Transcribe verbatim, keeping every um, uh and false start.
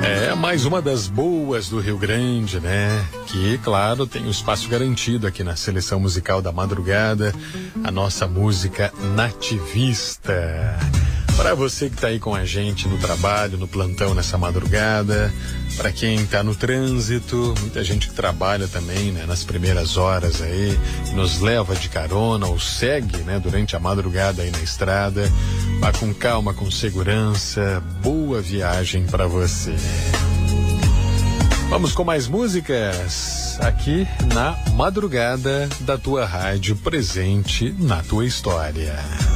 É mais uma das boas do Rio Grande, né? Que, claro, tem o espaço garantido aqui na seleção musical da madrugada, a nossa música nativista. Para você que tá aí com a gente no trabalho, no plantão nessa madrugada, para quem tá no trânsito, muita gente que trabalha também, né, nas primeiras horas aí, nos leva de carona ou segue, né, durante a madrugada aí na estrada. Vá com calma, com segurança. Boa viagem para você. Vamos com mais músicas aqui na madrugada da tua rádio, presente na tua história.